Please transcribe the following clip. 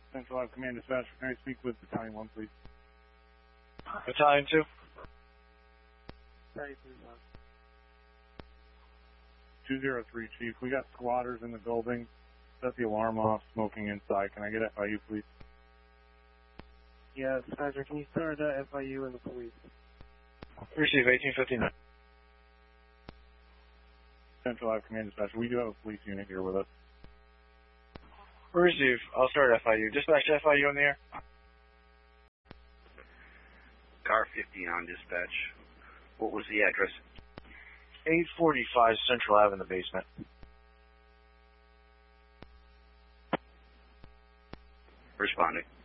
Central Ave Command Dispatcher, can I speak with Battalion 1, please? Battalion 2? Battalion 203, Chief. We got squatters in the building. Set the alarm off, smoking inside. Can I get FIU, please? Yeah, Dispatcher, can you start FIU and the police? Receive 1859. Central Ave Command Dispatcher, we do have a police unit here with us. Receive. I'll start FIU. Dispatch FIU on the air. Car 50 on dispatch. What was the address? 845 Central Ave in the basement. Responding.